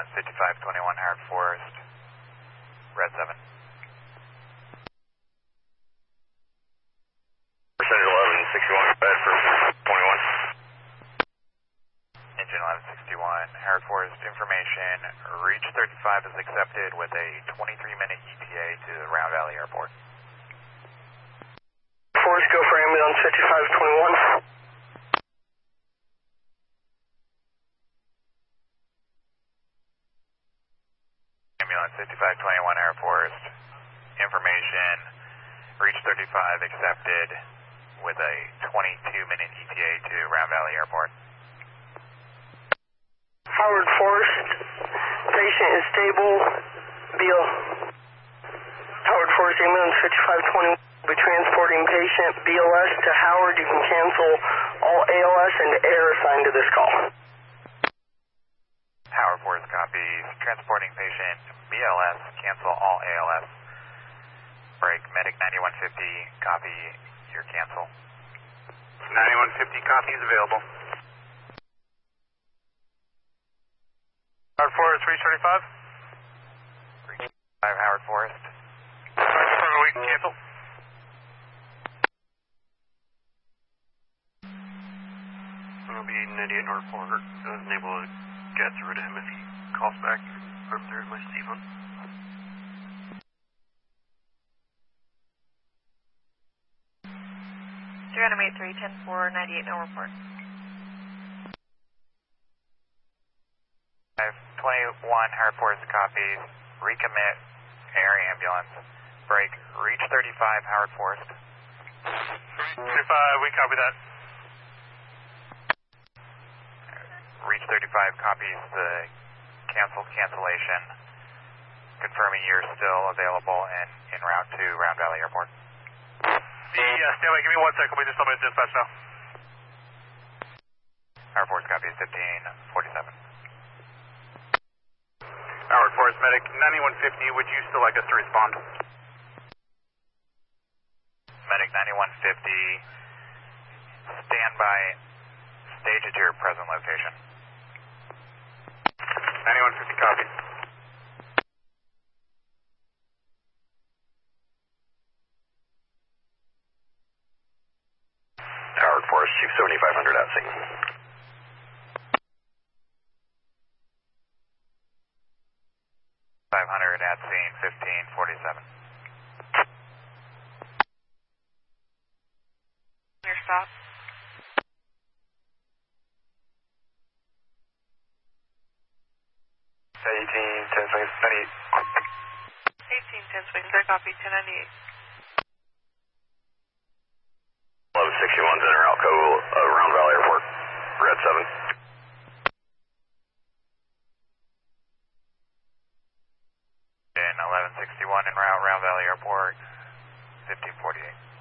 ambulance 5521 Howard Forest, Red 7. Percentage 1161, bed for 21. Engine 1161, Howard Forest information, reach 35 is accepted with a 23-minute ETA to Round Valley Airport. Forest, go for ambulance 5521. Ambulance 5521 Air Forest, information, reach 35 accepted with a 22-minute ETA to Round Valley Airport. Howard Forest, patient is stable. Beal. Howard Forest, ambulance 5521. We'll be transporting patient BLS to Howard. You can cancel all ALS and air assigned to this call. Howard Forest copies, transporting patient BLS, cancel all ALS. Break, medic 9150, copy your cancel. 9150 copies available. Howard Forest, reach 35. Reach 5 Howard Forest. We can cancel. It'll be 98 North Porter. I was able to get through to him if he calls back from through my Stephen. Reanimate 310 for 98 no report. 521 Howard Forest copies, recommit air ambulance. Break, reach 35 Howard Forest. 35, we copy that. Reach 35 copies the cancellation, confirming you're still available and en route to Round Valley Airport. Yeah, stand by, give me 1 second, we just told me to dispatch now. Howard Forest copies 1547. Howard Forest medic 9150, would you still like us to respond? Medic 9150, stand by, stage at your present location. 9150 copy. Howard Forest, Chief 7500 at scene. At scene 1547. Your stop. Ten swings, 18 10 swings, I copy 1098. 1161's in or out, Round Valley Airport, Red 7. In 1161 en route, Round Valley Airport, 1548.